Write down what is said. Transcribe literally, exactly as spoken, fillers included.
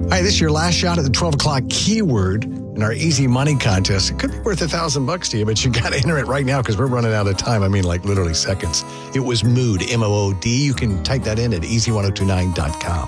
Hi, this is your last shot at the twelve o'clock keyword in our easy money contest. It could be worth a thousand bucks to you, but you got to enter it right now because we're running out of time. I mean, like literally seconds. It was mood, M O O D. You can type that in at easy ten twenty-nine dot com.